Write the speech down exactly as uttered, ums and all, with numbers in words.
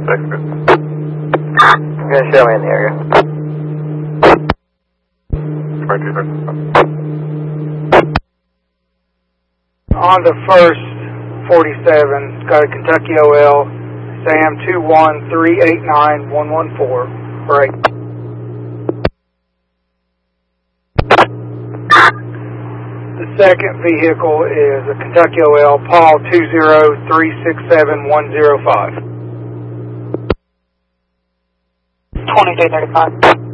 gonna show me in the area. On the first forty-seven, got a Kentucky O L, Sam two one three eight nine one one four, break. The second vehicle is a Kentucky O L, Paul two zero three six seven one zero five. twenty-two thirty-five.